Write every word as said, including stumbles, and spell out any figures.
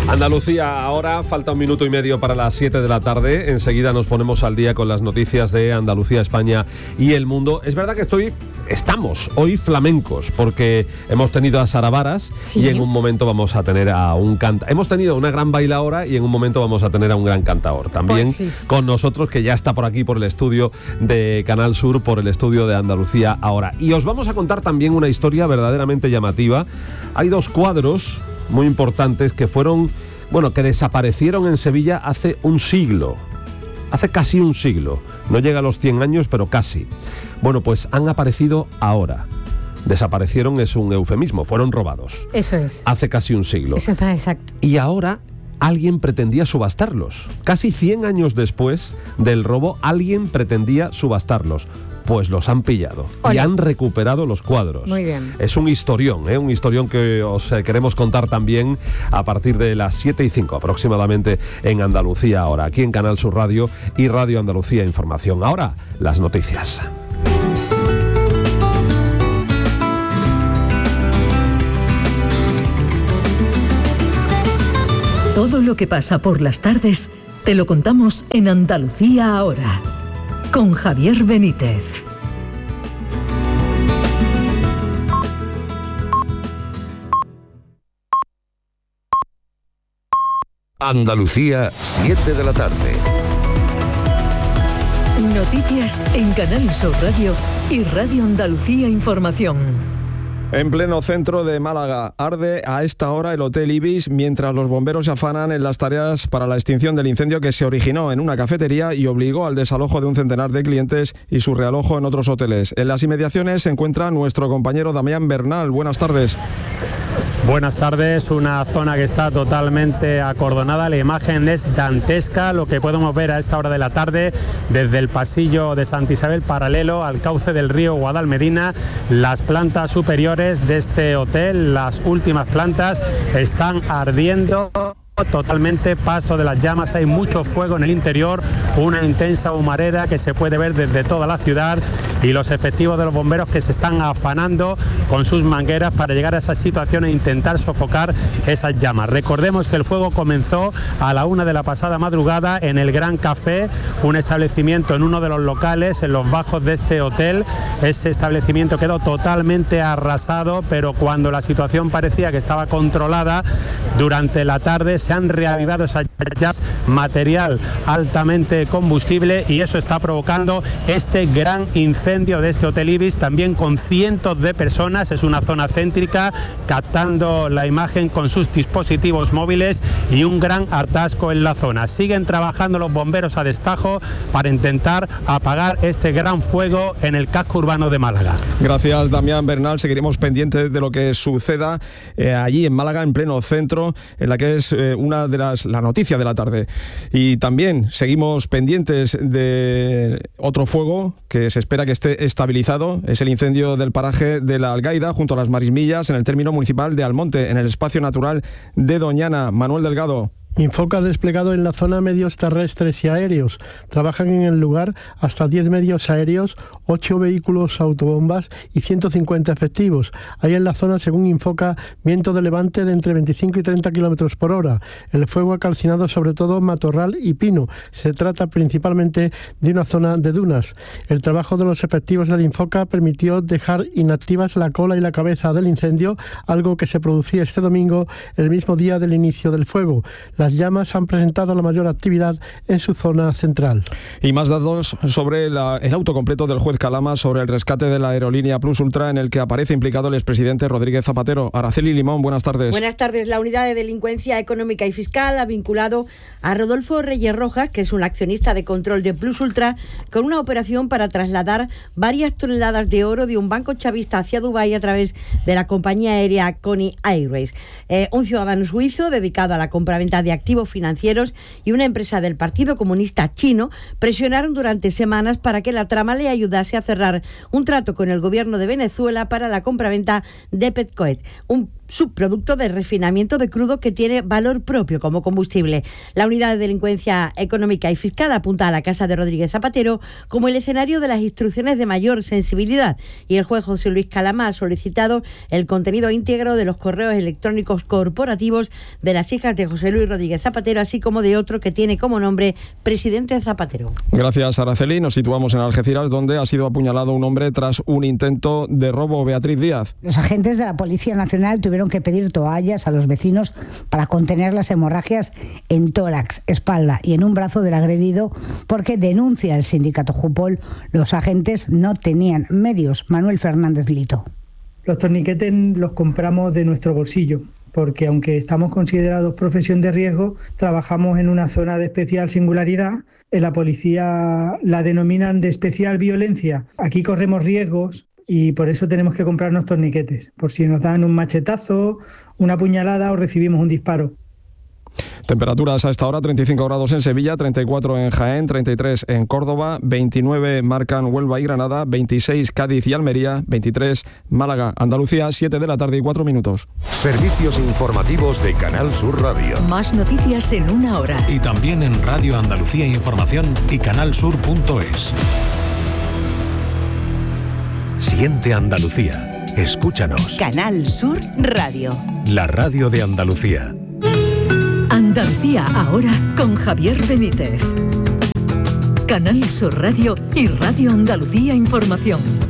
Andalucía, ahora falta un minuto y medio para las siete de la tarde. Enseguida nos ponemos al día con las noticias de Andalucía, España y el mundo. Es verdad que estoy, estamos hoy flamencos, porque hemos tenido a Sara Varas, sí, y en un momento vamos a tener a un canta. Hemos tenido una gran bailaora y en un momento vamos a tener a un gran cantador también, pues sí, con nosotros, que ya está por aquí, por el estudio de Canal Sur, por el estudio de Andalucía ahora. Y os vamos a contar también una historia verdaderamente llamativa. Hay dos cuadros muy importantes que fueron, bueno, que desaparecieron en Sevilla hace un siglo, hace casi un siglo, no llega a los cien años, pero casi. Bueno, pues han aparecido ahora. Desaparecieron es un eufemismo, fueron robados. Eso es. Hace casi un siglo. Eso es más exacto. Y ahora alguien pretendía subastarlos. Casi cien años después del robo, alguien pretendía subastarlos. Pues los han pillado. Hola. Y han recuperado los cuadros. Muy bien. Es un historión, ¿eh? Un historión que os eh, queremos contar también a partir de las siete y cinco aproximadamente en Andalucía ahora, aquí en Canal Sur Radio y Radio Andalucía Información. Ahora, las noticias. Todo lo que pasa por las tardes te lo contamos en Andalucía ahora, con Javier Benítez. Andalucía, siete de la tarde. Noticias en Canal Sur Radio y Radio Andalucía Información. En pleno centro de Málaga, arde a esta hora el Hotel Ibis mientras los bomberos se afanan en las tareas para la extinción del incendio que se originó en una cafetería y obligó al desalojo de un centenar de clientes y su realojo en otros hoteles. En las inmediaciones se encuentra nuestro compañero Damián Bernal. Buenas tardes. Buenas tardes, una zona que está totalmente acordonada, la imagen es dantesca, lo que podemos ver a esta hora de la tarde desde el pasillo de Santa Isabel paralelo al cauce del río Guadalmedina. Las plantas superiores de este hotel, las últimas plantas, están ardiendo totalmente, pasto de las llamas, hay mucho fuego en el interior, una intensa humareda que se puede ver desde toda la ciudad y los efectivos de los bomberos que se están afanando con sus mangueras para llegar a esa situación e intentar sofocar esas llamas. Recordemos que el fuego comenzó a la una de la pasada madrugada en el Gran Café, un establecimiento en uno de los locales en los bajos de este hotel. Ese establecimiento quedó totalmente arrasado, pero cuando la situación parecía que estaba controlada, durante la tarde se han reavivado esas llamas, material altamente combustible, y eso está provocando este gran incendio de este Hotel Ibis, también con cientos de personas. Es una zona céntrica, captando la imagen con sus dispositivos móviles y un gran atasco en la zona. Siguen trabajando los bomberos a destajo para intentar apagar este gran fuego en el casco urbano de Málaga. Gracias, Damián Bernal. Seguiremos pendientes de lo que suceda eh, allí en Málaga, en pleno centro, en la que es eh, una de las la noticia de la tarde. Y también seguimos pendientes de otro fuego que se espera que esté estabilizado. Es el incendio del paraje de la Algaida, junto a las Marismillas, en el término municipal de Almonte, en el espacio natural de Doñana. Manuel Delgado. Infoca ha desplegado en la zona medios terrestres y aéreos. Trabajan en el lugar hasta diez medios aéreos, ocho vehículos autobombas y ciento cincuenta efectivos. Hay en la zona, según Infoca, viento de levante de entre veinticinco y treinta kilómetros por hora. El fuego ha calcinado sobre todo matorral y pino. Se trata principalmente de una zona de dunas. El trabajo de los efectivos del Infoca permitió dejar inactivas la cola y la cabeza del incendio, algo que se producía este domingo, el mismo día del inicio del fuego. Las llamas han presentado la mayor actividad en su zona central. Y más datos sobre la, el auto completo del juez Calama sobre el rescate de la aerolínea Plus Ultra, en el que aparece implicado el expresidente Rodríguez Zapatero. Araceli Limón, buenas tardes. Buenas tardes. La Unidad de Delincuencia Económica y Fiscal ha vinculado a Rodolfo Reyes Rojas, que es un accionista de control de Plus Ultra, con una operación para trasladar varias toneladas de oro de un banco chavista hacia Dubái a través de la compañía aérea Coney Airways. Eh, un ciudadano suizo dedicado a la compraventa de activos financieros y una empresa del Partido Comunista Chino presionaron durante semanas para que la trama le ayudase a cerrar un trato con el gobierno de Venezuela para la compraventa de Petcoet, un subproducto de refinamiento de crudo que tiene valor propio como combustible. La Unidad de Delincuencia Económica y Fiscal apunta a la casa de Rodríguez Zapatero como el escenario de las instrucciones de mayor sensibilidad, y el juez José Luis Calama ha solicitado el contenido íntegro de los correos electrónicos corporativos de las hijas de José Luis Rodríguez Zapatero, así como de otro que tiene como nombre Presidente Zapatero. Gracias, Araceli. Nos situamos en Algeciras, donde ha sido apuñalado un hombre tras un intento de robo. Beatriz Díaz. Los agentes de la Policía Nacional tuvieron que pedir toallas a los vecinos para contener las hemorragias en tórax, espalda y en un brazo del agredido, porque denuncia el sindicato Jupol, los agentes no tenían medios. Manuel Fernández Lito. Los torniquetes los compramos de nuestro bolsillo, porque aunque estamos considerados profesión de riesgo, trabajamos en una zona de especial singularidad. En la policía la denominan de especial violencia. Aquí corremos riesgos y por eso tenemos que comprarnos torniquetes, por si nos dan un machetazo, una puñalada o recibimos un disparo. Temperaturas a esta hora: treinta y cinco grados en Sevilla, treinta y cuatro en Jaén, treinta y tres en Córdoba, veintinueve marcan Huelva y Granada, veintiséis Cádiz y Almería, veintitrés Málaga. Andalucía, siete de la tarde y cuatro minutos. Servicios informativos de Canal Sur Radio. Más noticias en una hora. Y también en Radio Andalucía Información y canalsur punto es. Siente Andalucía. Escúchanos. Canal Sur Radio. La radio de Andalucía. Andalucía ahora con Javier Benítez. Canal Sur Radio y Radio Andalucía Información.